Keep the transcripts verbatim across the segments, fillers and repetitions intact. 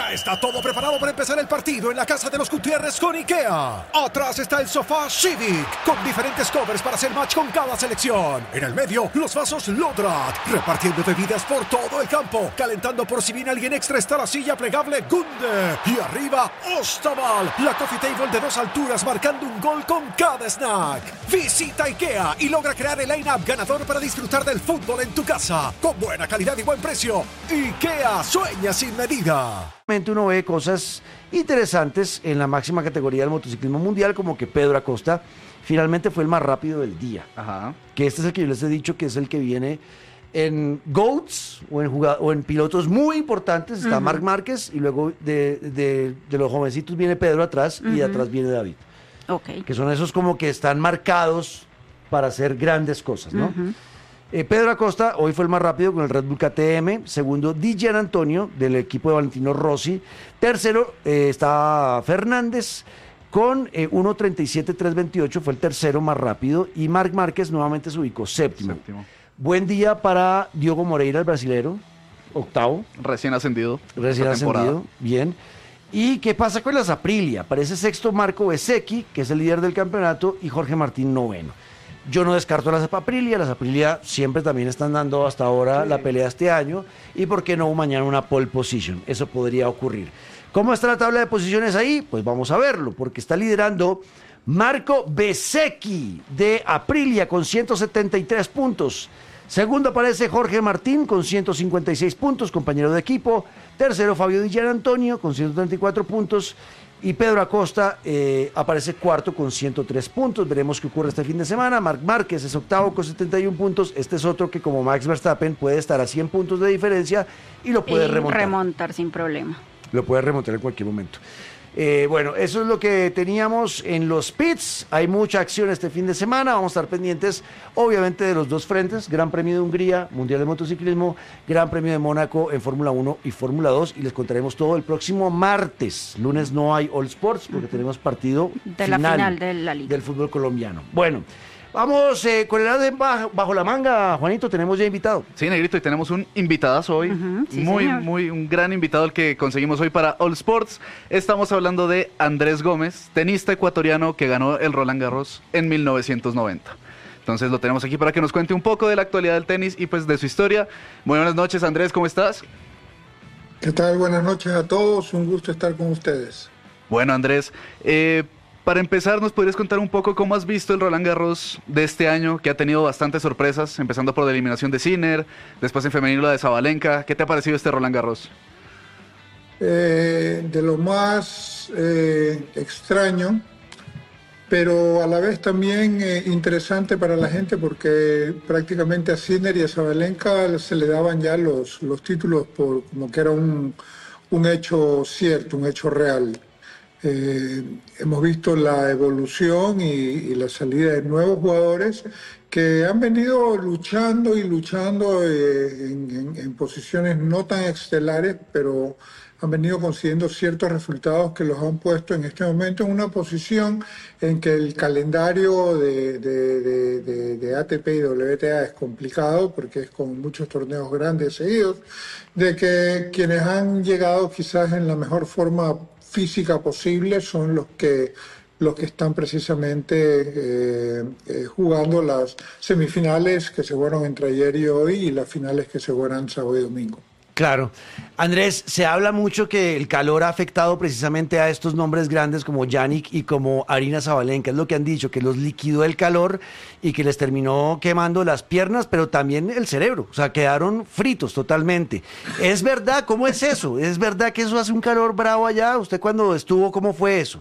Ya está todo preparado para empezar el partido en la casa de los Gutiérrez con IKEA. Atrás está el sofá Civic, con diferentes covers para hacer match con cada selección. En el medio, los vasos Lodrat, repartiendo bebidas por todo el campo. Calentando por si viene alguien extra está la silla plegable Gunde. Y arriba, Ostaval, la coffee table de dos alturas marcando un gol con cada snack. Visita IKEA y logra crear el line-up ganador para disfrutar del fútbol en tu casa. Con buena calidad y buen precio. IKEA sueña sin medida. Uno ve cosas interesantes en la máxima categoría del motociclismo mundial, como que Pedro Acosta finalmente fue el más rápido del día. Ajá. Que este es el que yo les he dicho que es el que viene en GOATs o en, jugad- o en pilotos muy importantes. Está uh-huh. Marc Márquez y luego de, de, de los jovencitos viene Pedro atrás uh-huh. y de atrás viene David. Okay. Que son esos como que están marcados para hacer grandes cosas, ¿no? Uh-huh. Eh, Pedro Acosta hoy fue el más rápido con el Red Bull K T M. Segundo, Di Gianantonio del equipo de Valentino Rossi. Tercero eh, está Fernández con eh, uno treinta y siete tres veintiocho, fue el tercero más rápido. Y Marc Márquez nuevamente se ubicó séptimo. Séptimo. Buen día para Diogo Moreira, el brasilero, octavo. Recién ascendido. Recién ascendido, bien. ¿Y qué pasa con las Aprilia? Aparece sexto Marco Bezzecchi, que es el líder del campeonato, y Jorge Martín noveno. Yo no descarto las Aprilia, las Aprilia siempre también están dando hasta ahora sí. la pelea este año, y por qué no mañana una pole position, eso podría ocurrir. ¿Cómo está la tabla de posiciones ahí? Pues vamos a verlo, porque está liderando Marco Bezzecchi de Aprilia con ciento setenta y tres puntos. Segundo aparece Jorge Martín con ciento cincuenta y seis puntos, compañero de equipo. Tercero Fabio Di Gianantonio con ciento treinta y cuatro puntos. Y Pedro Acosta eh, aparece cuarto con ciento tres puntos. Veremos qué ocurre este fin de semana. Marc Márquez es octavo con setenta y uno puntos. Este es otro que, como Max Verstappen, puede estar a cien puntos de diferencia y lo puede y remontar. remontar sin problema. Lo puede remontar en cualquier momento. Eh, bueno, eso es lo que teníamos en los pits. Hay mucha acción este fin de semana. Vamos a estar pendientes, obviamente, de los dos frentes: Gran Premio de Hungría, Mundial de Motociclismo, Gran Premio de Mónaco en Fórmula uno y Fórmula dos. Y les contaremos todo el próximo martes. Lunes no hay All Sports porque tenemos partido de final, la final de la Liga del fútbol colombiano. Bueno, vamos eh, con el A D bajo, bajo la manga, Juanito. Tenemos ya invitado. Sí, Negrito, y tenemos un invitadazo hoy. Uh-huh, sí, muy, señor. muy, un gran invitado el que conseguimos hoy para All Sports. Estamos hablando de Andrés Gómez, tenista ecuatoriano que ganó el Roland Garros en mil novecientos noventa. Entonces lo tenemos aquí para que nos cuente un poco de la actualidad del tenis y pues de su historia. Muy buenas noches, Andrés, ¿cómo estás? ¿Qué tal? Buenas noches a todos, un gusto estar con ustedes. Bueno, Andrés, eh, para empezar, ¿nos podrías contar un poco cómo has visto el Roland Garros de este año, que ha tenido bastantes sorpresas, empezando por la eliminación de Sinner, después en femenino la de Sabalenka? ¿Qué te ha parecido este Roland Garros? Eh, de lo más eh, extraño, pero a la vez también eh, interesante para la gente, porque prácticamente a Sinner y a Sabalenka se le daban ya los, los títulos por como que era un, un hecho cierto, un hecho real. Eh, hemos visto la evolución y, y la salida de nuevos jugadores que han venido luchando y luchando eh, en, en, en posiciones no tan estelares, pero han venido consiguiendo ciertos resultados que los han puesto en este momento en una posición en que el calendario de, de, de, de, de A T P y W T A es complicado, porque es con muchos torneos grandes seguidos, de que quienes han llegado quizás en la mejor forma física posible son los que los que están precisamente eh, eh, jugando las semifinales que se jugaron entre ayer y hoy y las finales que se jugarán sábado y domingo. Claro. Andrés, se habla mucho que el calor ha afectado precisamente a estos nombres grandes como Yannick y como Aryna Sabalenka. Es lo que han dicho, que los liquidó el calor y que les terminó quemando las piernas, pero también el cerebro. O sea, quedaron fritos totalmente. ¿Es verdad? ¿Cómo es eso? ¿Es verdad que eso hace un calor bravo allá? ¿Usted cuando estuvo, cómo fue eso?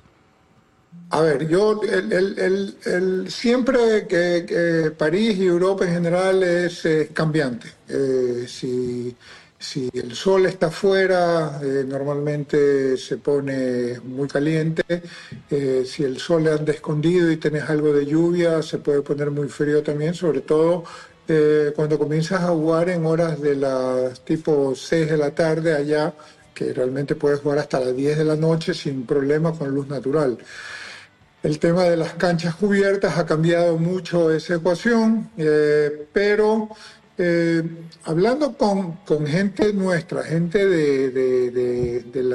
A ver, yo el, el, el, el, siempre que, que París y Europa en general es eh, cambiante. Eh, si... Si el sol está afuera, eh, normalmente se pone muy caliente. Eh, si el sol anda escondido y tenés algo de lluvia, se puede poner muy frío también, sobre todo eh, cuando comienzas a jugar en horas de las tipo seis de la tarde allá, que realmente puedes jugar hasta las diez de la noche sin problema con luz natural. El tema de las canchas cubiertas ha cambiado mucho esa ecuación, eh, pero... Eh, hablando con, con gente nuestra, gente de, de, de, de la